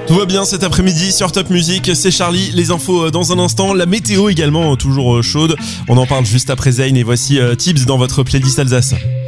Tout va bien cet après-midi sur Top Music, c'est Charlie, les infos dans un instant, la météo également toujours chaude. On en parle juste après Zayn et voici Tibbs dans votre playlist Alsace.